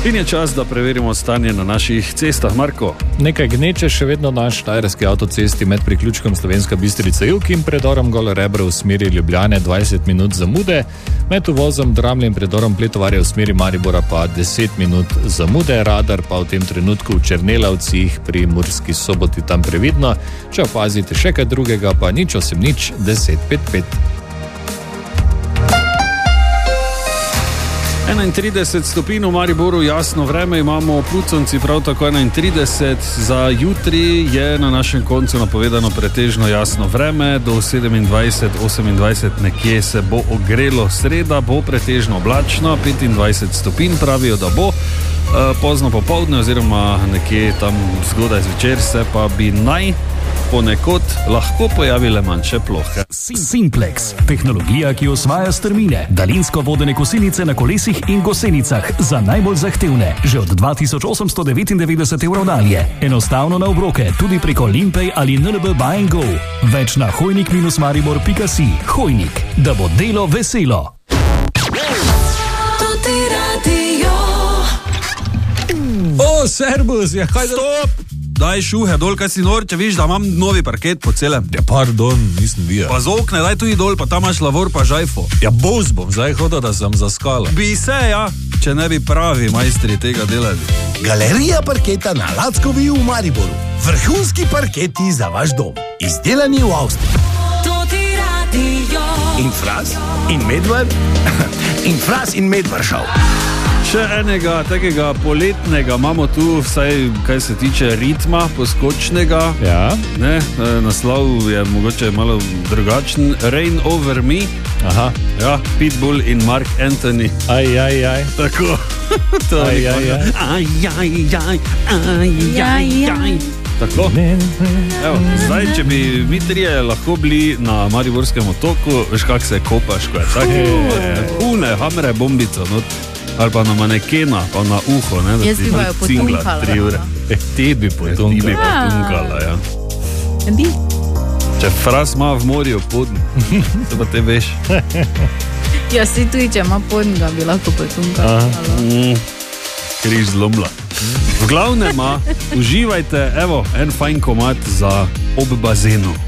In je čas, da preverimo stanje na naših cestah. Marko? Nekaj gneče še vedno na štajerski avtocesti med priključkom Slovenska Bistrica-Jug in predorom Gole Rebro v smeri Ljubljane 20 minut zamude, med uvozom Dramlje in predorom Pletovarja v smeri Maribora pa 10 minut zamude, radar pa v tem trenutku v Černelavcih pri Murski Soboti tam previdno. Če opazite še kaj drugega, pa 080 1055. 31 stopinj v Mariboru, jasno vreme imamo, Puconci prav tako 31, za jutri je na našem koncu napovedano pretežno jasno vreme, do 27-28 nekje se bo ogrelo, sreda bo pretežno oblačno, 25 stopinj pravijo, da bo, pozno popoldne oziroma nekje tam zgodaj zvečer se pa bi ponekod lahko pojavile manjše plohe. Simplex, tehnologija, ki osvaja strmine, daljinsko vodene kosilnice na kolesih in gosenicah za najbolj zahtevne, že od 2899 evrov dalje. Enostavno na obroke, tudi preko Limpay ali NLB Buy & Go. Več na hojnik-maribor.si. Hojnik, da bo delo veselo. O, servus, ja, kaj Stop! Daj šuhe dol, kaj si nor, če viš, da imam novi parket po celem. Ja, pardon, nisem videl. Pa z okne, daj tudi dol, pa tam imaš lavor pa žajfo. Ja, boz bom zdaj hodil, da sem zaskala. Bi se, ja, če ne bi pravi majstri tega delali. Galerija parketa na Lackovi v Mariboru. Vrhunski parketi za vaš dom. Izdelani v Avstriji. Infras in Medvar. Infras in Medvaršav. Še enega takega poletnega imamo tu, vsaj kaj se tiče ritma poskočnega. Ja. Ne, naslov je mogoče malo drugačen. Rain Over Me. Aha. Ja, Pitbull in Mark Anthony. Aj. Tako. Tako. Evo, zdaj, če bi mi trije lahko bili na Mariborskem otoku, veš kak se kopaš, ko je tako. Une, hamre, bombico, no. Ali pa na manekena, pa na uho, ne, da jaz bi bajo potunkala. 3 ure. Ti bi potunkala, ja. Če fras ima v morju podn, to pa te veš. Ja, si tudi, če ima podn, ga bi lahko potunkala. Križ zlomla. V glavnem, uživajte, evo, en fajn komad za ob bazenu.